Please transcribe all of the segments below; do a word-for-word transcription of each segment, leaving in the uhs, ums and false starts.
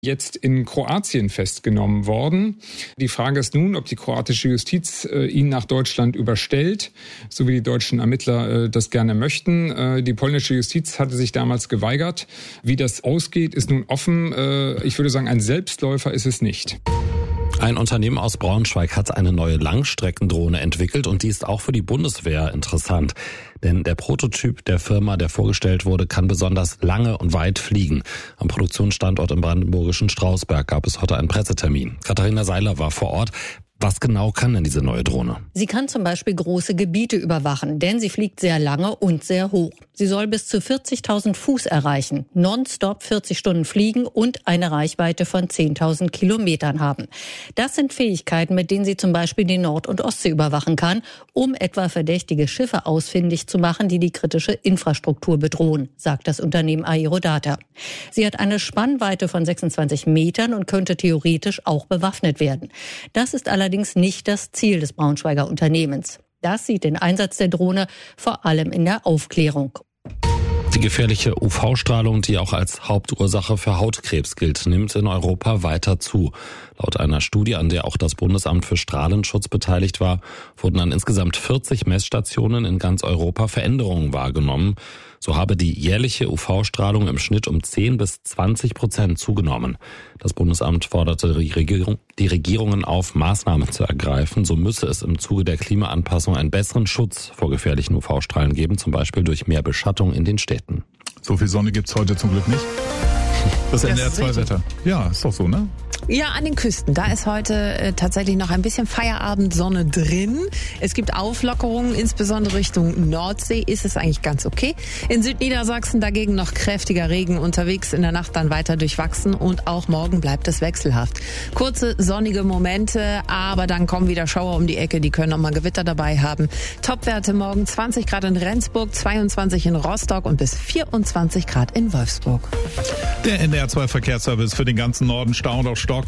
jetzt in Kroatien festgenommen worden. Die Frage ist nun, ob die kroatische Justiz äh, ihn nach Deutschland überstellt, so wie die deutschen Ermittler äh, das gerne möchten. Äh, die polnische Justiz hatte sich damals geweigert. Wie das ausgeht, ist nun offen. Äh, ich würde sagen, ein Selbstläufer ist es nicht. Ein Unternehmen aus Braunschweig hat eine neue Langstreckendrohne entwickelt und die ist auch für die Bundeswehr interessant. Denn der Prototyp der Firma, der vorgestellt wurde, kann besonders lange und weit fliegen. Am Produktionsstandort im brandenburgischen Strausberg gab es heute einen Pressetermin. Katharina Seiler war vor Ort. Was genau kann denn diese neue Drohne? Sie kann zum Beispiel große Gebiete überwachen, denn sie fliegt sehr lange und sehr hoch. Sie soll bis zu vierzigtausend Fuß erreichen, nonstop vierzig Stunden fliegen und eine Reichweite von zehntausend Kilometern haben. Das sind Fähigkeiten, mit denen sie zum Beispiel die Nord- und Ostsee überwachen kann, um etwa verdächtige Schiffe ausfindig zu machen, die die kritische Infrastruktur bedrohen, sagt das Unternehmen Aerodata. Sie hat eine Spannweite von sechsundzwanzig Metern und könnte theoretisch auch bewaffnet werden. Das ist allerdings Allerdings nicht das Ziel des Braunschweiger Unternehmens. Das sieht den Einsatz der Drohne vor allem in der Aufklärung. Die gefährliche U V-Strahlung, die auch als Hauptursache für Hautkrebs gilt, nimmt in Europa weiter zu. Laut einer Studie, an der auch das Bundesamt für Strahlenschutz beteiligt war, wurden an insgesamt vierzig Messstationen in ganz Europa Veränderungen wahrgenommen. So habe die jährliche U V-Strahlung im Schnitt um zehn bis zwanzig Prozent zugenommen. Das Bundesamt forderte die Regierung, die Regierungen auf, Maßnahmen zu ergreifen. So müsse es im Zuge der Klimaanpassung einen besseren Schutz vor gefährlichen U V-Strahlen geben, zum Beispiel durch mehr Beschattung in den Städten. So viel Sonne gibt's heute zum Glück nicht. Das, das N D R zwei Wetter. Ja, ist doch so, ne? Ja, an den Küsten. Da ist heute äh, tatsächlich noch ein bisschen Feierabendsonne drin. Es gibt Auflockerungen, insbesondere Richtung Nordsee ist es eigentlich ganz okay. In Südniedersachsen dagegen noch kräftiger Regen unterwegs, in der Nacht dann weiter durchwachsen und auch morgen bleibt es wechselhaft. Kurze sonnige Momente, aber dann kommen wieder Schauer um die Ecke, die können nochmal Gewitter dabei haben. Topwerte morgen zwanzig Grad in Rendsburg, zweiundzwanzig in Rostock und bis vierundzwanzig Grad in Wolfsburg. Der N D R zwei Verkehrsservice für den ganzen Norden stauend auf stockend.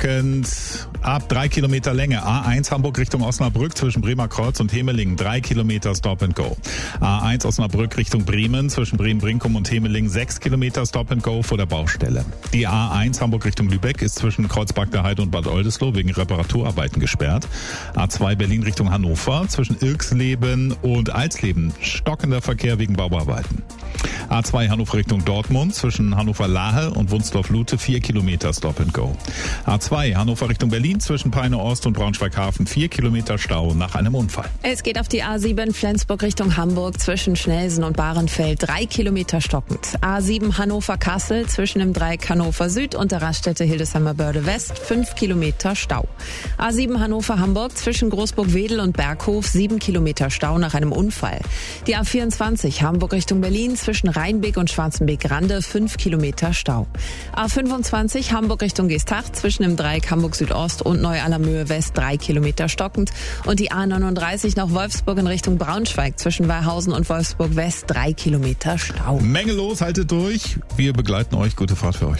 Ab drei Kilometer Länge. A eins Hamburg Richtung Osnabrück zwischen Bremer Kreuz und Hemelingen. Drei Kilometer Stop and Go. A eins Osnabrück Richtung Bremen zwischen Bremen-Brinkum und Hemelingen. Sechs Kilometer Stop and Go vor der Baustelle. Die A eins Hamburg Richtung Lübeck ist zwischen Kreuzberg der Heide und Bad Oldesloe wegen Reparaturarbeiten gesperrt. A zwei Berlin Richtung Hannover zwischen Ilksleben und Alsleben. Stockender Verkehr wegen Bauarbeiten. A zwei Hannover Richtung Dortmund zwischen Hannover-Lahe und Wunsdorf-Lute. Vier Kilometer Stop and Go. A zwei Hannover Richtung Berlin zwischen Peine-Ost und Braunschweig-Hafen. Vier Kilometer Stau nach einem Unfall. Es geht auf die A sieben Flensburg Richtung Hamburg zwischen Schnelsen und Bahrenfeld. Drei Kilometer stockend. A sieben Hannover-Kassel zwischen dem Dreieck Hannover Süd und der Raststätte Hildesheimer-Börde West. Fünf Kilometer Stau. A sieben Hannover-Hamburg zwischen Großburg-Wedel und Berghof. Sieben Kilometer Stau nach einem Unfall. Die A vierundzwanzig Hamburg Richtung Berlin zwischen Rheinbeek und Schwarzenbeek-Rande. Fünf Kilometer Stau. A fünfundzwanzig Hamburg Richtung Geesthacht zwischen dem Dreieck Hamburg Südost und Neu-Allermöhe West drei Kilometer stockend und die A neununddreißig nach Wolfsburg in Richtung Braunschweig zwischen Weihausen und Wolfsburg West drei Kilometer Stau. Menge los, haltet durch. Wir begleiten euch. Gute Fahrt für euch.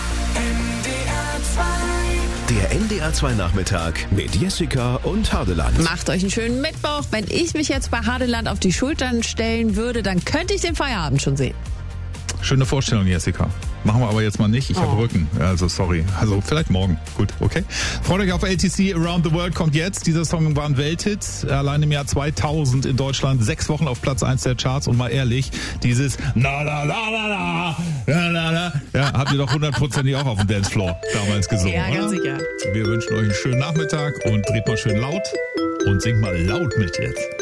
Der N D R zwei Nachmittag mit Jessica und Hadeland. Macht euch einen schönen Mittwoch. Wenn ich mich jetzt bei Hadeland auf die Schultern stellen würde, dann könnte ich den Feierabend schon sehen. Schöne Vorstellung, Jessica. Machen wir aber jetzt mal nicht. Ich oh. habe Rücken. Also sorry. Also vielleicht morgen. Gut, okay. Freut euch auf L T C Around the World kommt jetzt. Dieser Song war ein Welthit. Allein im Jahr zweitausend in Deutschland. Sechs Wochen auf Platz eins der Charts. Und mal ehrlich, dieses na la la la la la la la ja, habt ihr doch hundertprozentig auch auf dem Dancefloor damals gesungen, ja, ganz oder? sicher. Wir wünschen euch einen schönen Nachmittag und dreht mal schön laut und singt mal laut mit jetzt.